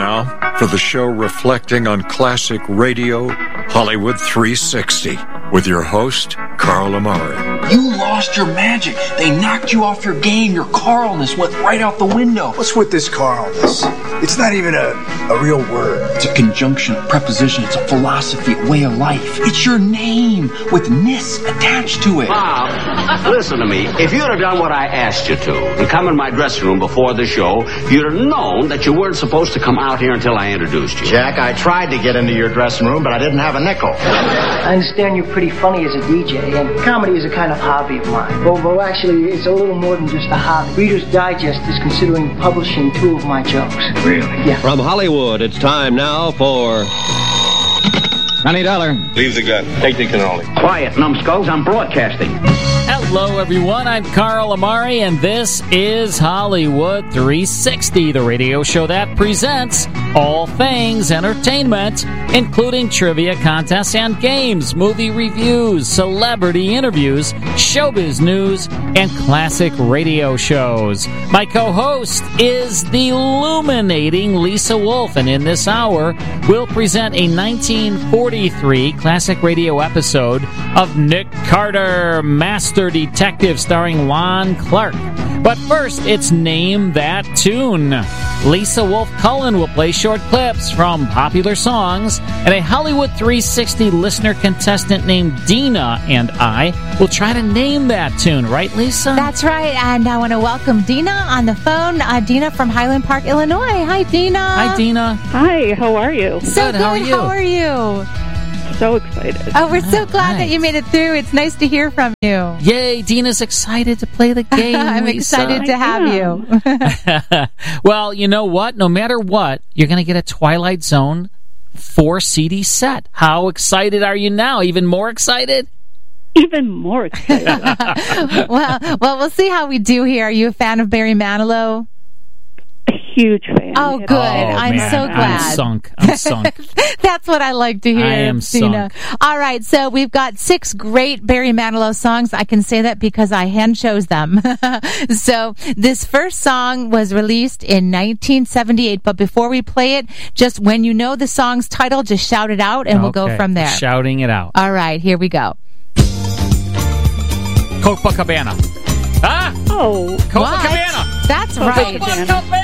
now, for the show reflecting on classic radio, Hollywood 360, with your host, Carl Amari. You lost your magic. They knocked you off your game. Your Carlness went right out the window. What's with this Carlness? It's not even a real word. It's a conjunction, a preposition. It's a philosophy, a way of life. It's your name with ness attached to it. Bob, listen to me. If you'd have done what I asked you to and come in my dressing room before the show, you'd have known that you weren't supposed to come out here until I introduced you. Jack, I tried to get into your dressing room, but I didn't have a nickel. I understand you're pretty funny as a DJ, and comedy is a kind of hobby of mine. Well, actually, it's a little more than just a hobby. Reader's Digest is considering publishing 2 of my jokes. Really? Yeah. From Hollywood, it's time now for... $20. Leave the gun. Take the cannoli. Quiet, numbskulls. I'm broadcasting. Hello, everyone. I'm Carl Amari, and this is Hollywood 360, the radio show that presents all things entertainment, including trivia contests and games, movie reviews, celebrity interviews, showbiz news, and classic radio shows. My co-host is the illuminating Lisa Wolf, and in this hour, we'll present a 1943 classic radio episode of Nick Carter, Master Detective, starring Lon Clark. But first, it's Name That Tune. Lisa Wolf Cullen will play short clips from popular songs, and a Hollywood 360 listener contestant named Dina and I will try to name that tune. Right, Lisa? That's right, and I want to welcome Dina on the phone. Dina from Highland Park, Illinois. Hi, Dina. Hi, Dina. Hi, how are you? So good. How are you? So excited. Oh, we're so glad that you made it through. It's nice to hear from you. Yay, Dina's excited to play the game. I'm excited to have you. Well, you know what? No matter what, you're going to get a Twilight Zone 4 CD set. How excited are you now? Even more excited? Even more excited. well, we'll see how we do here. Are you a fan of Barry Manilow? A huge fan. Oh, good. I'm so glad. I'm sunk. That's what I like to hear, I am Dina. All right, so we've got 6 great Barry Manilow songs. I can say that because I hand chose them. So this first song was released in 1978, but before we play it, just when you know the song's title, just shout it out, and we'll go from there. Shouting it out. All right, here we go. Copacabana. Ah! Oh, Copacabana. That's right. Copacabana.